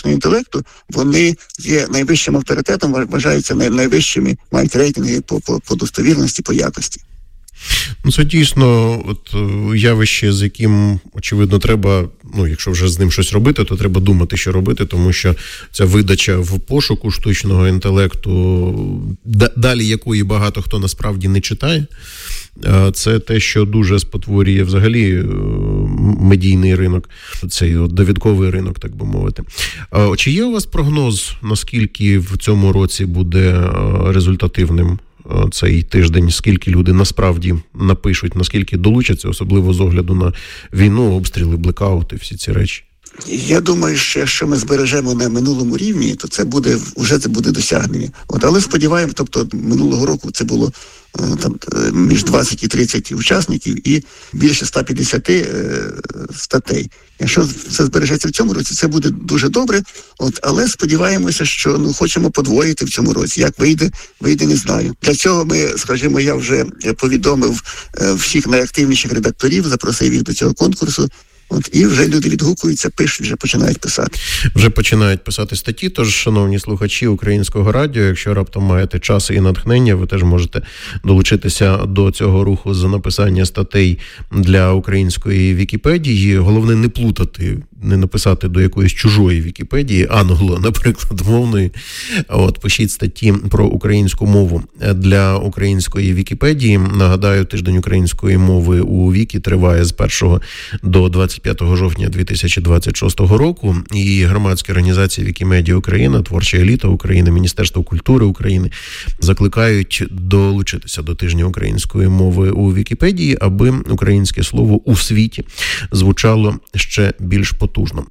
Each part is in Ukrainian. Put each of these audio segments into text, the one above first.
штучного інтелекту, вони є найвищим авторитетом, вважаються найвищими, мають рейтинги по достовірності, по якості. Це дійсно явище, з яким, очевидно, треба, якщо вже з ним щось робити, то треба думати, що робити, тому що ця видача в пошуку штучного інтелекту, далі якої багато хто насправді не читає, це те, що дуже спотворює взагалі медійний ринок, цей довідковий ринок, так би мовити. Чи є у вас прогноз, наскільки в цьому році буде результативним цей тиждень, скільки люди насправді напишуть, наскільки долучаться, особливо з огляду на війну, обстріли, блекаути, всі ці речі? Я думаю, що якщо ми збережемо на минулому рівні, то це буде досягнення. Але сподіваємося, тобто минулого року це було між 20 і 30 учасників і більше 150 статей. Якщо це збережеться в цьому році, це буде дуже добре, але сподіваємося, що хочемо подвоїти в цьому році. Як вийде, не знаю. Для цього ми, скажімо, я вже повідомив всіх найактивніших редакторів, запросив їх до цього конкурсу. І вже люди відгукуються, пишуть, вже починають писати. Вже починають писати статті, тож, шановні слухачі Українського радіо, якщо раптом маєте час і натхнення, ви теж можете долучитися до цього руху з написання статей для української Вікіпедії. Головне не плутати, не написати до якоїсь чужої Вікіпедії, наприклад, мовної. Пишіть статті про українську мову для української Вікіпедії. Нагадаю, тиждень української мови у Вікі триває з 1 до 25 жовтня 2026 року. І громадські організації Вікімедія Україна, Творча еліта України, Міністерство культури України закликають долучитися до тижня української мови у Вікіпедії, аби українське слово у світі звучало ще більш потужно.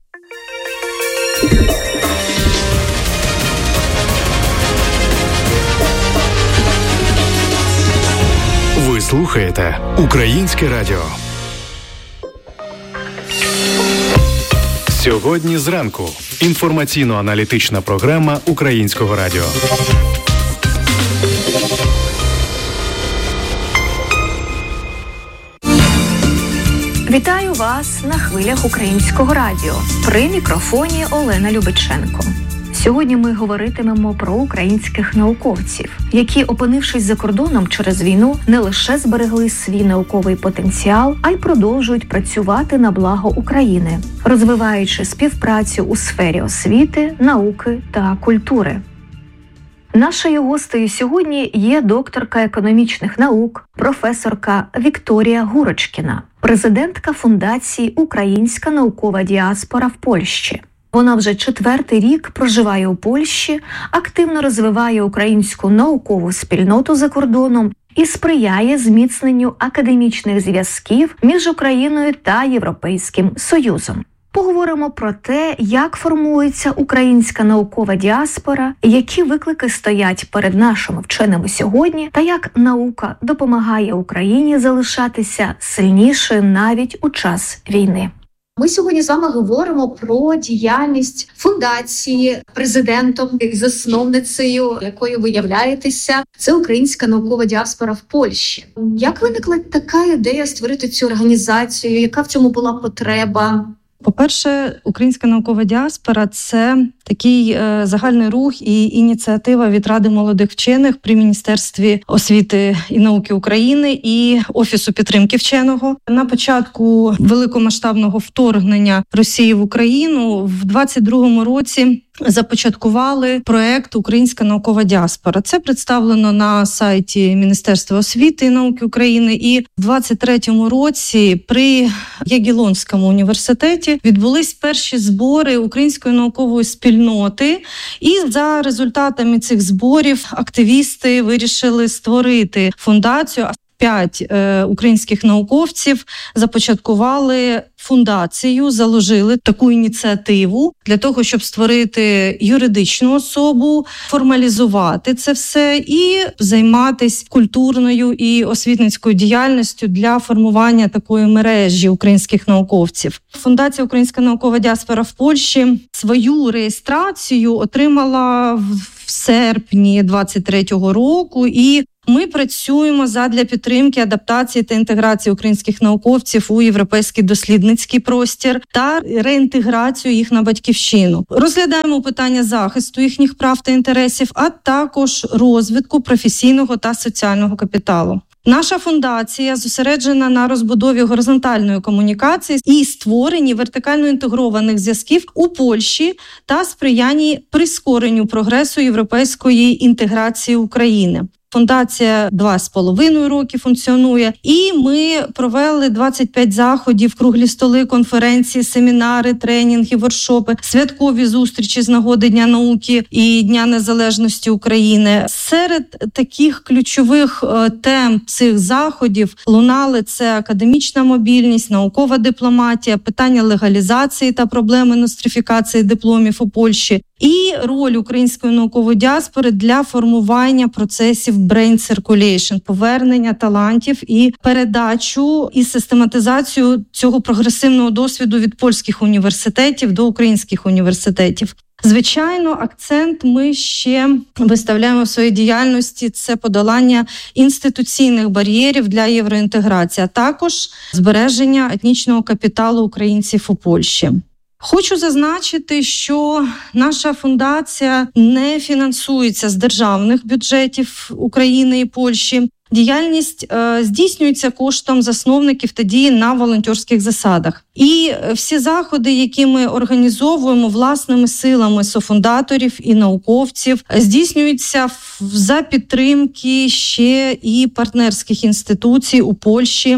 Ви слухаєте Українське радіо. Сьогодні зранку. Інформаційно-аналітична програма Українського радіо. Вітаю вас на хвилях Українського радіо. При мікрофоні Олена Любиченко. Сьогодні ми говоритимемо про українських науковців, які, опинившись за кордоном через війну, не лише зберегли свій науковий потенціал, а й продовжують працювати на благо України, розвиваючи співпрацю у сфері освіти, науки та культури. Нашою гостею сьогодні є докторка економічних наук, професорка Вікторія Гурочкіна, президентка фундації «Українська наукова діаспора» в Польщі. Вона вже 4-й рік проживає у Польщі, активно розвиває українську наукову спільноту за кордоном і сприяє зміцненню академічних зв'язків між Україною та Європейським Союзом. Поговоримо про те, як формується українська наукова діаспора, які виклики стоять перед нашими вченими сьогодні, та як наука допомагає Україні залишатися сильнішою навіть у час війни. Ми сьогодні з вами говоримо про діяльність фундації, президентом і засновницею, якою ви являєтеся. Це українська наукова діаспора в Польщі. Як виникла така ідея створити цю організацію? Яка в цьому була потреба? По-перше, українська наукова діаспора – це такий загальний рух і ініціатива від Ради молодих вчених при Міністерстві освіти і науки України і Офісу підтримки вченого. На початку великомасштабного вторгнення Росії в Україну в 22-му році започаткували проект «Українська наукова діаспора». Це представлено на сайті Міністерства освіти і науки України. І в 23-му році при Ягелонському університеті відбулись перші збори української наукової спільноти. І за результатами цих зборів активісти вирішили створити фундацію. 5 українських науковців започаткували фундацію, заложили таку ініціативу для того, щоб створити юридичну особу, формалізувати це все і займатися культурною і освітницькою діяльністю для формування такої мережі українських науковців. Фундація «Українська наукова діаспора» в Польщі свою реєстрацію отримала в серпні 23-го року, і Ми працюємо задля підтримки, адаптації та інтеграції українських науковців у європейський дослідницький простір та реінтеграцію їх на батьківщину. Розглядаємо питання захисту їхніх прав та інтересів, а також розвитку професійного та соціального капіталу. Наша фундація зосереджена на розбудові горизонтальної комунікації і створенні вертикально інтегрованих зв'язків у Польщі та сприянні прискоренню прогресу європейської інтеграції України. Фундація 2,5 роки функціонує, і ми провели 25 заходів, круглі столи, конференції, семінари, тренінги, воркшопи, святкові зустрічі з нагоди Дня науки і Дня Незалежності України. Серед таких ключових тем цих заходів лунали це академічна мобільність, наукова дипломатія, питання легалізації та проблеми нострифікації дипломів у Польщі, і роль української наукової діаспори для формування процесів brain circulation, повернення талантів і передачу і систематизацію цього прогресивного досвіду від польських університетів до українських університетів. Звичайно, акцент ми ще виставляємо в своїй діяльності – це подолання інституційних бар'єрів для євроінтеграції, а також збереження етнічного капіталу українців у Польщі. Хочу зазначити, що наша фундація не фінансується з державних бюджетів України і Польщі. Діяльність здійснюється коштом засновників та діє на волонтерських засадах. І всі заходи, які ми організовуємо власними силами софундаторів і науковців, здійснюються за підтримки ще і партнерських інституцій у Польщі,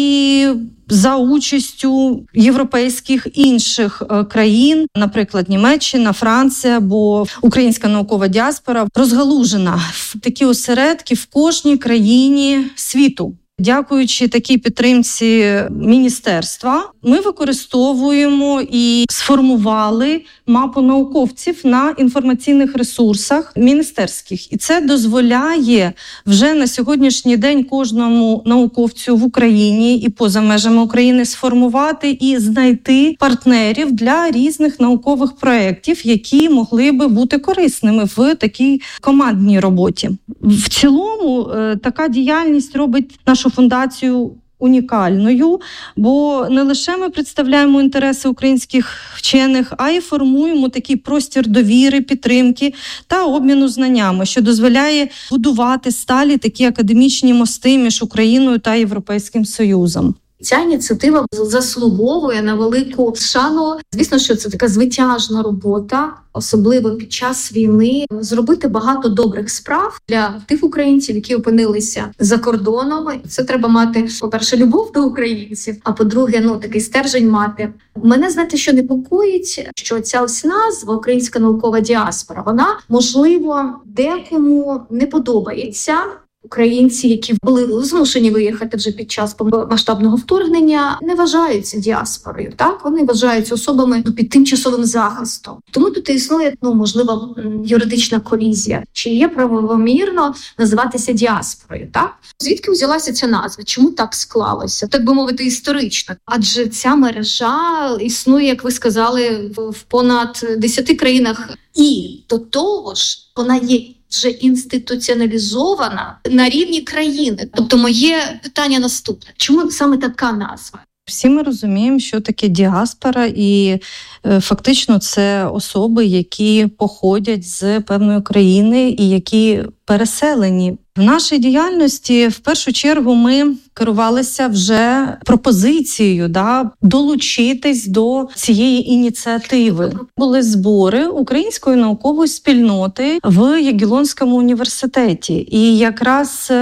і за участю європейських інших країн, наприклад, Німеччина, Франція, бо українська наукова діаспора розгалужена в такі осередки в кожній країні світу. Дякуючи такій підтримці міністерства, ми використовуємо і сформували мапу науковців на інформаційних ресурсах міністерських. І це дозволяє вже на сьогоднішній день кожному науковцю в Україні і поза межами України сформувати і знайти партнерів для різних наукових проєктів, які могли би бути корисними в такій командній роботі. В цілому така діяльність робить нашу фундацію унікальною, бо не лише ми представляємо інтереси українських вчених, а й формуємо такий простір довіри, підтримки та обміну знаннями, що дозволяє будувати сталі такі академічні мости між Україною та Європейським Союзом. Ця ініціатива заслуговує на велику шану. Звісно, що це така звитяжна робота, особливо під час війни, зробити багато добрих справ для тих українців, які опинилися за кордоном. Це треба мати, по-перше, любов до українців, а по-друге, такий стержень мати. Мене, знаєте, що непокоїть, що ця ось назва «Українська наукова діаспора», вона, можливо, декому не подобається. Українці, які були змушені виїхати вже під час масштабного вторгнення, не вважаються діаспорою. Так, вони вважаються особами під тимчасовим захистом. Тому тут існує, можливо, юридична колізія. Чи є правомірно називатися діаспорою? Так, звідки взялася ця назва? Чому так склалося? Так би мовити, історично. Адже ця мережа існує, як ви сказали, в понад 10 країнах. І до того ж, вона є вже інституціоналізована на рівні країни. Тобто моє питання наступне. Чому саме така назва? Всі ми розуміємо, що таке діаспора, і фактично це особи, які походять з певної країни і які переселені. В нашій діяльності в першу чергу ми керувалися вже пропозицією долучитись до цієї ініціативи. Були збори української наукової спільноти в Ягелонському університеті. І якраз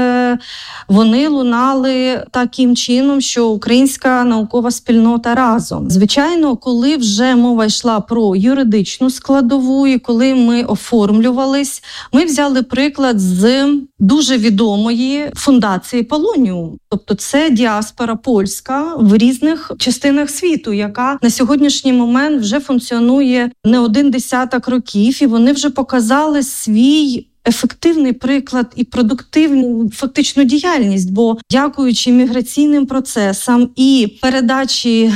вони лунали таким чином, що українська наукова спільнота разом. Звичайно, коли вже мова йшла про юридичну складову, і коли ми оформлювались, ми взяли приклад з дуже відомої фундації Полоніум. Тобто це діаспора польська в різних частинах світу, яка на сьогоднішній момент вже функціонує не 10 років, і вони вже показали свій ефективний приклад і продуктивну фактичну діяльність, бо дякуючи міграційним процесам і передачі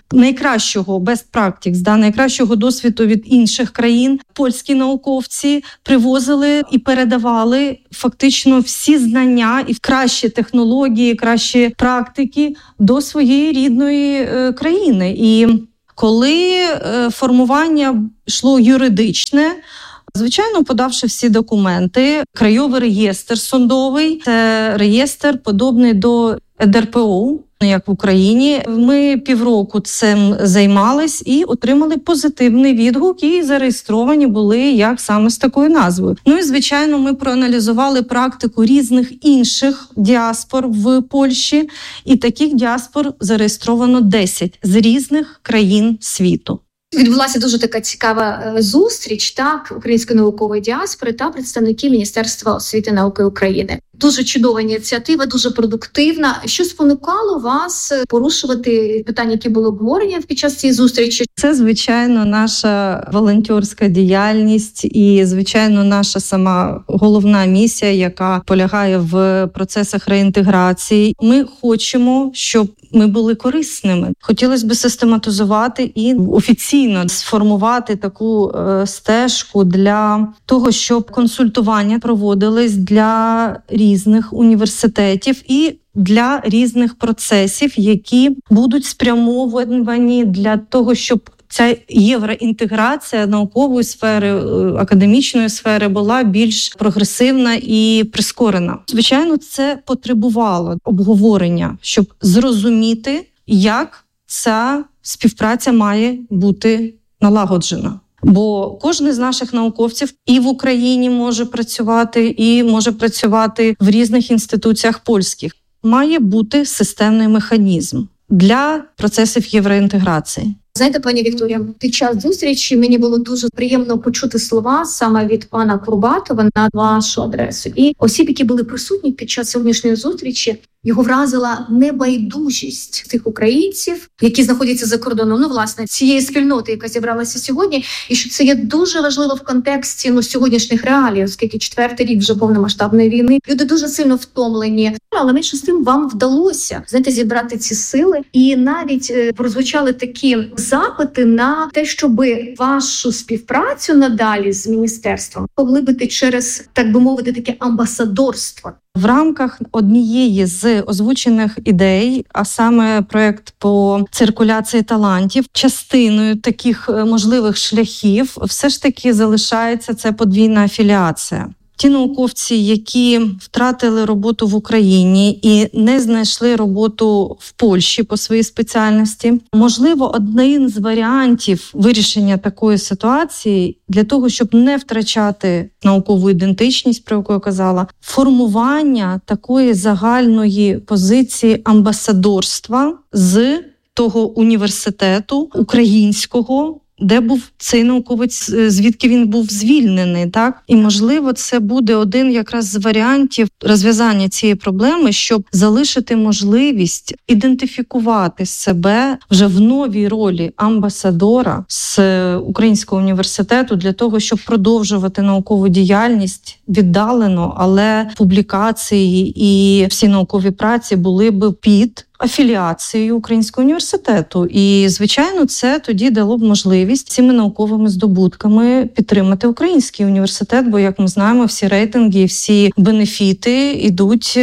найкращого best practice, найкращого досвіду від інших країн. Польські науковці привозили і передавали фактично всі знання і кращі технології, кращі практики до своєї рідної країни. І коли формування йшло юридичне, звичайно, подавши всі документи, Крайовий реєстр судовий, це реєстр подобний до ЕДРПО, як в Україні. Ми півроку цим займались і отримали позитивний відгук, і зареєстровані були як саме з такою назвою. Ну і, звичайно, ми проаналізували практику різних інших діаспор в Польщі, і таких діаспор зареєстровано 10 з різних країн світу. Відбулася дуже така цікава зустріч української наукової діаспори та представників Міністерства освіти і науки України. Дуже чудова ініціатива, дуже продуктивна. Що спонукало вас порушувати питання, які були обговорені під час цієї зустрічі? Це, звичайно, наша волонтерська діяльність і, звичайно, наша сама головна місія, яка полягає в процесах реінтеграції. Ми хочемо, щоб ми були корисними. Хотілося б систематизувати і офіційно сформувати таку стежку для того, щоб консультування проводились для різних університетів і для різних процесів, які будуть спрямовані для того, щоб ця євроінтеграція наукової сфери, академічної сфери була більш прогресивна і прискорена. Звичайно, це потребувало обговорення, щоб зрозуміти, як ця співпраця має бути налагоджена. Бо кожен з наших науковців і в Україні може працювати, і може працювати в різних інституціях польських. Має бути системний механізм для процесів євроінтеграції. Знаєте, пані Вікторія, під час зустрічі мені було дуже приємно почути слова саме від пана Курбатова на вашу адресу. І осіб, які були присутні під час сьогоднішньої зустрічі, його вразила небайдужість тих українців, які знаходяться за кордоном, власне, цієї спільноти, яка зібралася сьогодні, і що це є дуже важливо в контексті сьогоднішніх реалій, оскільки 4-й рік вже повномасштабної війни. Люди дуже сильно втомлені, але менше з тим вам вдалося, зібрати ці сили, і навіть прозвучали такі запити на те, щоб вашу співпрацю надалі з міністерством поглибити через, так би мовити, таке амбасадорство. В рамках однієї з озвучених ідей, а саме проєкт по циркуляції талантів, частиною таких можливих шляхів все ж таки залишається це подвійна афіліація. Ті науковці, які втратили роботу в Україні і не знайшли роботу в Польщі по своїй спеціальності, можливо, один з варіантів вирішення такої ситуації для того, щоб не втрачати наукову ідентичність, про яку я казала, формування такої загальної позиції амбасадорства з того університету українського, де був цей науковець, звідки він був звільнений, так? І, можливо, це буде один якраз з варіантів розв'язання цієї проблеми, щоб залишити можливість ідентифікувати себе вже в новій ролі амбасадора з Українського університету для того, щоб продовжувати наукову діяльність віддалено, але публікації і всі наукові праці були б під афіліацією Українського університету. І, звичайно, це тоді дало б можливість цими науковими здобутками підтримати Український університет, бо, як ми знаємо, всі рейтинги, всі бенефіти йдуть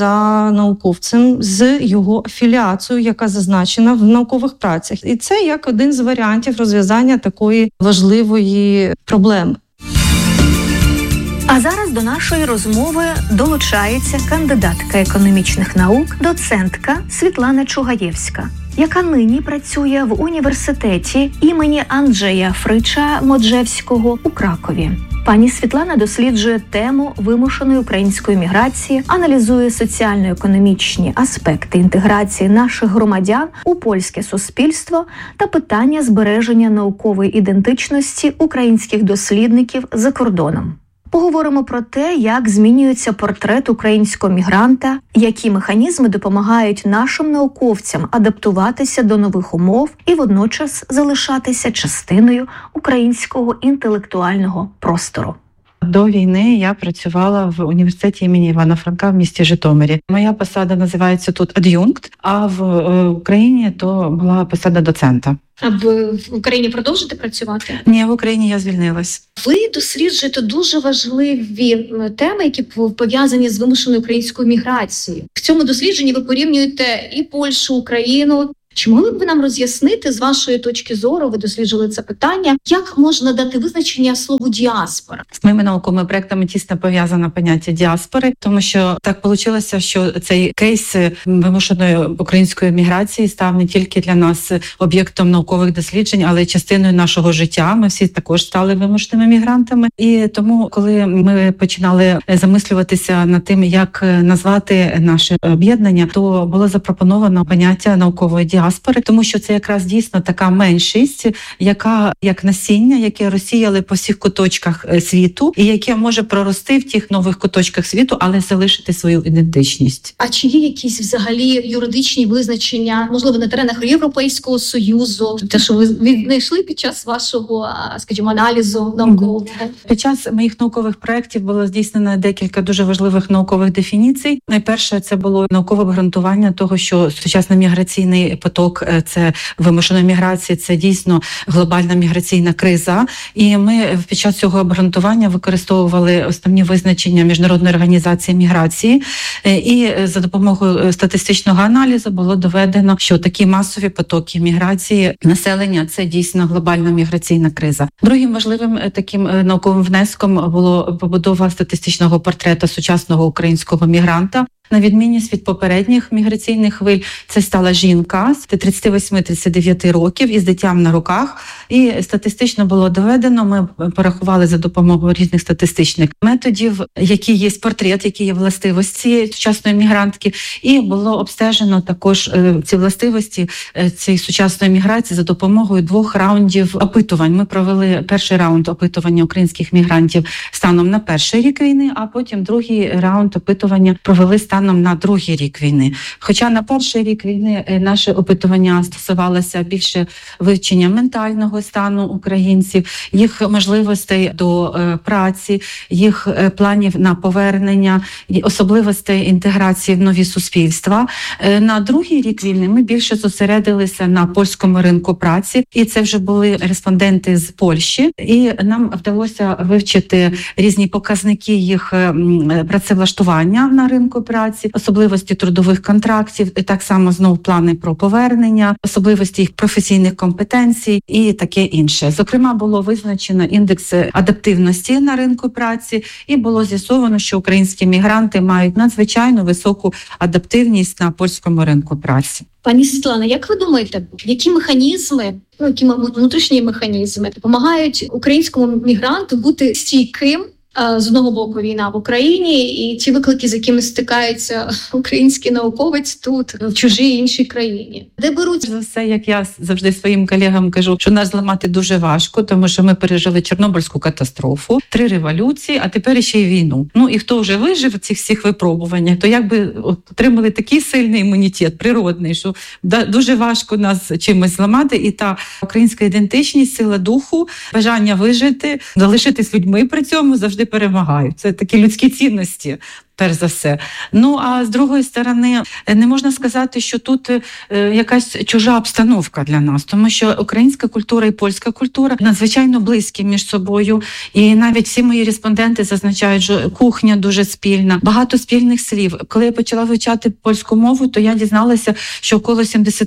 за науковцем з його афіліацією, яка зазначена в наукових працях. І це як один з варіантів розв'язання такої важливої проблеми. А зараз до нашої розмови долучається кандидатка економічних наук, доцентка Світлана Чугаєвська, яка нині працює в університеті імені Анджея Фрича Моджевського у Кракові. Пані Світлана досліджує тему вимушеної української міграції, аналізує соціально-економічні аспекти інтеграції наших громадян у польське суспільство та питання збереження наукової ідентичності українських дослідників за кордоном. Поговоримо про те, як змінюється портрет українського мігранта, які механізми допомагають нашим науковцям адаптуватися до нових умов і водночас залишатися частиною українського інтелектуального простору. До війни я працювала в університеті імені Івана Франка в місті Житомирі. Моя посада називається тут ад'юнкт, а в Україні то була посада доцента. А ви в Україні продовжите працювати? Ні, в Україні я звільнилась. Ви досліджуєте дуже важливі теми, які пов'язані з вимушеною українською міграцією. В цьому дослідженні ви порівнюєте і Польщу, Україну. Чи могли б ви нам роз'яснити, з вашої точки зору, ви досліджували це питання, як можна дати визначення слову «діаспора»? З моїми науковими проектами тісно пов'язано поняття діаспори, тому що так вийшло, що цей кейс вимушеної української міграції став не тільки для нас об'єктом наукових досліджень, але й частиною нашого життя. Ми всі також стали вимушеними мігрантами. І тому, коли ми починали замислюватися над тим, як назвати наше об'єднання, то було запропоновано поняття наукової діаспори, тому що це якраз дійсно така меншість, яка як насіння, яке розсіяли по всіх куточках світу, і яке може прорости в тих нових куточках світу, але залишити свою ідентичність. А чи є якісь взагалі юридичні визначення, можливо, на теренах Європейського Союзу, те, що ви віднайшли під час вашого, скажімо, аналізу наукового? Під час моїх наукових проєктів було здійснено декілька дуже важливих наукових дефініцій. Найперше, це було наукове обґрунтування того, що сучасний міграційний поток – це вимушена міграція, це дійсно глобальна міграційна криза. І ми під час цього обґрунтування використовували основні визначення Міжнародної організації міграції. І за допомогою статистичного аналізу було доведено, що такі масові потоки міграції населення – це дійсно глобальна міграційна криза. Другим важливим таким науковим внеском було побудова статистичного портрета сучасного українського мігранта. На відмінність від попередніх міграційних хвиль, це стала жінка з 38-39 років із дитям на руках. І статистично було доведено, ми порахували за допомогою різних статистичних методів, які є портрет, які є властивості цієї сучасної мігрантки. І було обстежено також ці властивості цієї сучасної міграції за допомогою 2 раундів опитувань. Ми провели перший раунд опитування українських мігрантів станом на перший рік війни, а потім другий раунд опитування провели станом на другий рік війни. Хоча на перший рік війни наше опитування стосувалося більше вивчення ментального стану українців, їх можливостей до праці, їх планів на повернення, особливостей інтеграції в нові суспільства. На другий рік війни ми більше зосередилися на польському ринку праці, і це вже були респонденти з Польщі, і нам вдалося вивчити різні показники їх працевлаштування на ринку праці, особливості трудових контрактів, і так само знову плани про повернення, особливості їх професійних компетенцій і таке інше. Зокрема, було визначено індекс адаптивності на ринку праці, і було з'ясовано, що українські мігранти мають надзвичайно високу адаптивність на польському ринку праці. Пані Світлана, як ви думаєте, які механізми, які, мабуть, внутрішні механізми допомагають українському мігранту бути стійким? З одного боку війна в Україні і ті виклики, з якими стикається український науковець тут, в чужій іншій країні. Де беруть? За все, як я завжди своїм колегам кажу, що нас зламати дуже важко, тому що ми пережили Чорнобильську катастрофу, 3 революції, а тепер ще й війну. Ну і хто вже вижив в цих всіх випробуваннях, то якби отримали такий сильний імунітет, природний, що дуже важко нас чимось зламати. І та українська ідентичність, сила духу, бажання вижити, залишитись людьми при цьому завжди перемагають. Це такі людські цінності, перш за все. Ну, а з другої сторони, не можна сказати, що тут якась чужа обстановка для нас, тому що українська культура і польська культура надзвичайно близькі між собою. І навіть всі мої респонденти зазначають, що кухня дуже спільна, багато спільних слів. Коли я почала вивчати польську мову, то я дізналася, що около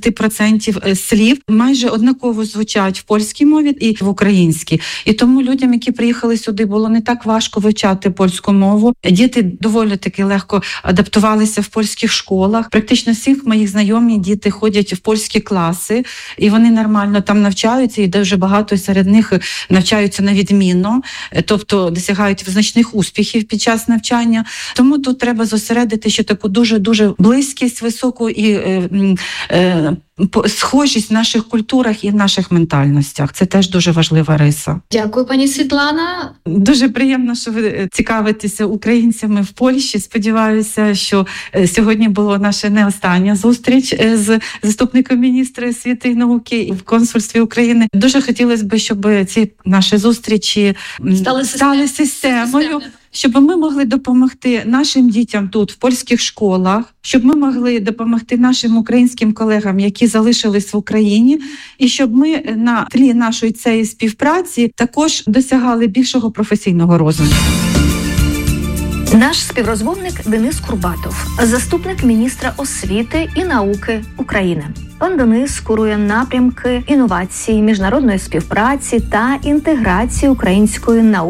70% слів майже однаково звучать в польській мові і в українській. І тому людям, які приїхали сюди, було не так важко вивчати польську мову. Діти доволі таки легко адаптувалися в польських школах. Практично всіх моїх знайомі діти ходять в польські класи, і вони нормально там навчаються, і дуже багато серед них навчаються на відмінно, тобто досягають значних успіхів під час навчання. Тому тут треба зосередити ще таку дуже-дуже близькість високу і схожість в наших культурах і в наших ментальностях. Це теж дуже важлива риса. Дякую, пані Світлана. Дуже приємно, що ви цікавитеся українцями в Польщі. Сподіваюся, що сьогодні була наша не остання зустріч з заступником міністра освіти і науки в консульстві України. Дуже хотілося б, щоб ці наші зустрічі стали системою. Щоб ми могли допомогти нашим дітям тут, в польських школах, щоб ми могли допомогти нашим українським колегам, які залишились в Україні, і щоб ми на тлі нашої цієї співпраці також досягали більшого професійного розвитку. Наш співрозмовник Денис Курбатов, заступник міністра освіти і науки України. Пан Денис курує напрямки інновацій, міжнародної співпраці та інтеграції української науки